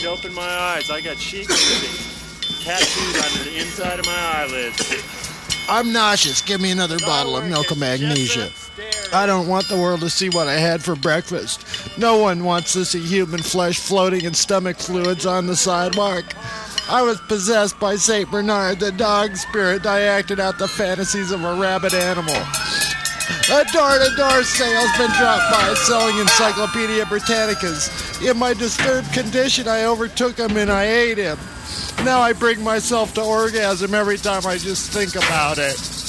need to open my eyes. I got sheet music tattooed under the inside of my eyelids. I'm nauseous. Give me another bottle of milk of magnesia. I don't want the world to see what I had for breakfast. No one wants to see human flesh floating in stomach fluids on the sidewalk. I was possessed by St. Bernard, the dog spirit. I acted out the fantasies of a rabid animal. A door-to-door salesman dropped by selling Encyclopedia Britannicas. In my disturbed condition, I overtook him and I ate him. Now I bring myself to orgasm every time I just think about it.